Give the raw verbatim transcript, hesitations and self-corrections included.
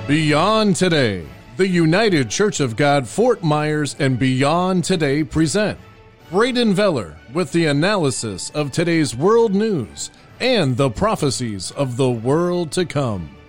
Beyond Today, the United Church of God, Fort Myers, and Beyond Today present Braden Veller with the analysis of today's world news and the prophecies of the world to come.